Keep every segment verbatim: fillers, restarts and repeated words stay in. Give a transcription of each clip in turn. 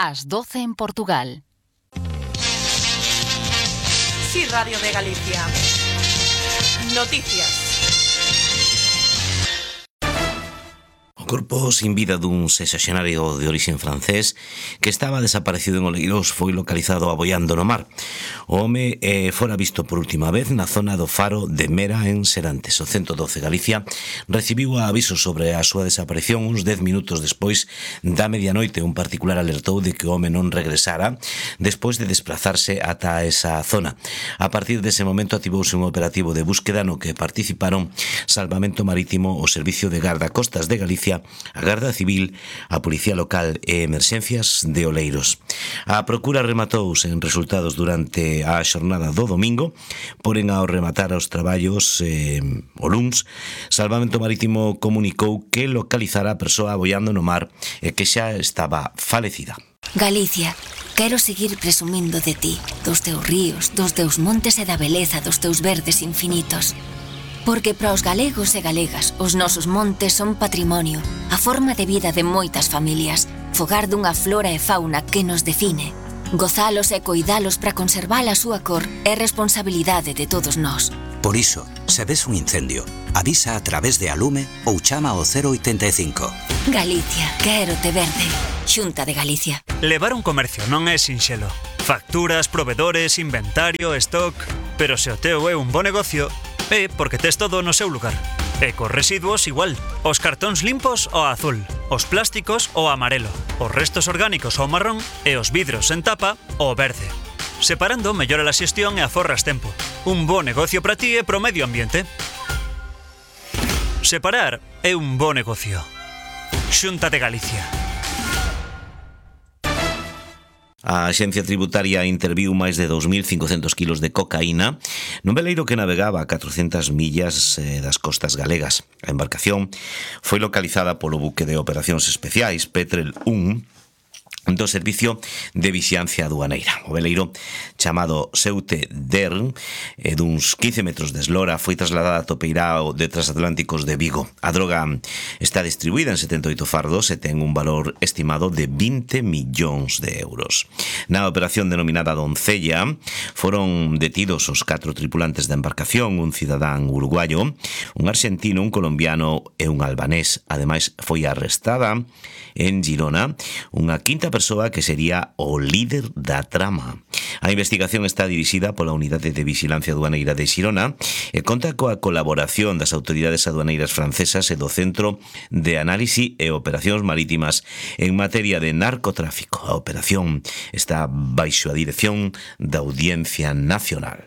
ás doce en Portugal. Sí, Radio de Galicia. Noticias. O corpo sin vida dun sexaxenario de orixen francés que estaba desaparecido en Oleiros foi localizado aboiando no mar. O home eh, fora visto por última vez na zona do faro de Mera en Serantes. O ciento doce Galicia recibiu aviso sobre a súa desaparición uns dez minutos despois da medianoite. Un particular alertou de que o home non regresara despois de desplazarse ata esa zona. A partir dese momento activouse un operativo de búsqueda no que participaron Salvamento Marítimo, o Servicio de Garda Costas de Galicia, a Garda Civil, a Policía Local e Emerxencias de Oleiros. A procura rematouse en resultados durante a xornada do domingo, porén ao rematar os traballos eh, o luns, Salvamento Marítimo comunicou que localizara a persoa aboiando no mar e que xa estaba falecida. Galicia, quero seguir presumindo de ti, dos teus ríos, dos teus montes e da beleza dos teus verdes infinitos. Porque para os galegos e galegas, os nosos montes son patrimonio, a forma de vida de moitas familias, fogar dunha flora e fauna que nos define. Gozalos e coidalos para conservar a súa cor é responsabilidade de todos nós. Por iso, se ves un incendio, avisa a través de Alume ou chama ao cero oitenta e cinco. Galicia, quero te verde. Xunta de Galicia. Levar un comercio non é sinxelo. Facturas, provedores, inventario, stock... Pero se o teu é un bo negocio, é porque tes todo no seu lugar. E cos residuos igual. Os cartóns limpos ao azul, os plásticos ao amarelo, os restos orgánicos ao marrón e os vidros en tapa ao verde. Separando mellora a xestión e aforras tempo. Un bo negocio para ti e pro medio ambiente. Separar é un bo negocio. Xunta de Galicia. A Axencia Tributaria interviu máis de dous mil cincocentos kilos de cocaína nun veleiro que navegaba a catrocentas millas eh, das costas galegas. A embarcación foi localizada polo buque de operacións especiais Petrel un do Servicio de Vixiancia Aduaneira. O veleiro chamado Seute Dern, eh, duns quince metros de eslora, foi trasladada a Topeirao de Transatlánticos de Vigo. A droga está distribuída en setenta e oito fardos e ten un valor estimado de vinte millóns de euros. Na operación denominada Doncella foron detidos os catro tripulantes da embarcación, un cidadán uruguayo, un arxentino, un colombiano e un albanés. Ademais, foi arrestada en Girona unha quinta persoa que sería o líder da trama. A investigación está dirixida pola Unidade de Vixilancia Aduaneira de Xirona e conta coa colaboración das autoridades aduaneiras francesas e do Centro de Análise e Operacións Marítimas en materia de narcotráfico. A operación está baixo a dirección da Audiencia Nacional.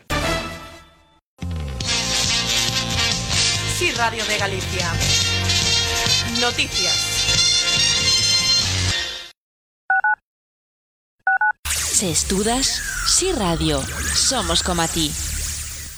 Sí, Radio de Galicia. Noticias. Se estudas, Sí Radio, somos como a ti.